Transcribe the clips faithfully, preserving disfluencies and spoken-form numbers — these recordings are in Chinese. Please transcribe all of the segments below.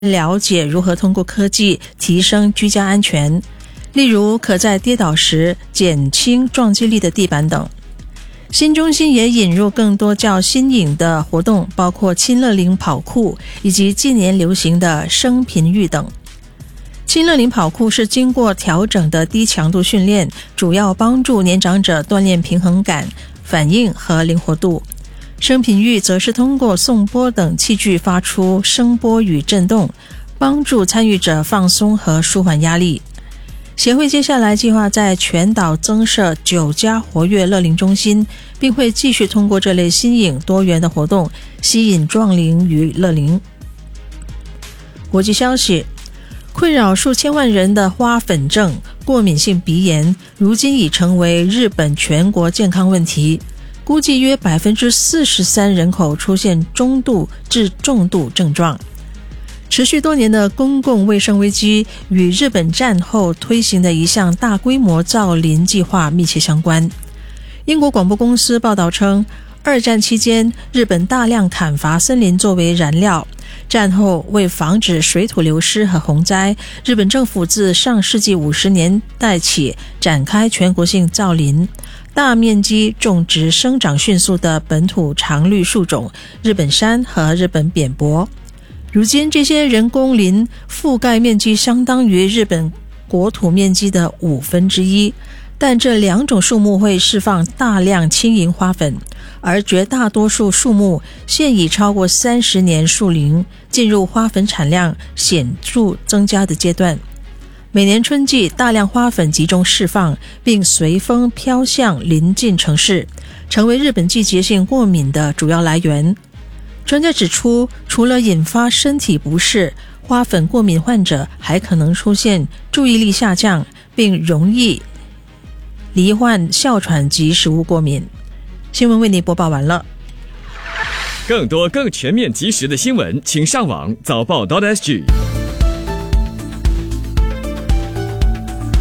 了解如何通过科技提升居家安全，例如可在跌倒时减轻撞击力的地板等。新中心也引入更多较新颖的活动，包括亲乐龄跑酷以及近年流行的声频育等。亲乐龄跑酷是经过调整的低强度训练，主要帮助年长者锻炼平衡感、反应和灵活度。声频育则是通过颂钵等器具发出声波与震动，帮助参与者放松和舒缓压力。协会接下来计划在全岛增设九家活跃乐龄中心，并会继续通过这类新颖多元的活动吸引壮龄与乐龄。国际消息，困扰数千万人的花粉症、过敏性鼻炎，如今已成为日本全国健康问题。估计约 百分之四十三 人口出现中度至重度症状。持续多年的公共卫生危机与日本战后推行的一项大规模造林计划密切相关。英国广播公司报道称，二战期间日本大量砍伐森林作为燃料，战后为防止水土流失和洪灾，日本政府自上世纪五十年代起展开全国性造林，大面积种植生长迅速的本土常绿树种日本杉和日本扁柏。如今这些人工林覆盖面积相当于日本国土面积的五分之一，但这两种树木会释放大量轻盈花粉，而绝大多数树木现已超过三十年树龄，进入花粉产量显著增加的阶段。每年春季大量花粉集中释放，并随风飘向邻近城市，成为日本季节性过敏的主要来源。专家指出，除了引发身体不适，花粉过敏患者还可能出现注意力下降，并容易罹患哮喘及食物过敏。新闻为你播报完了。 更多更全面及时的新闻，请上网早报 .sg。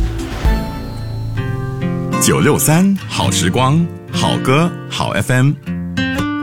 九六三好时光，好歌好 F M。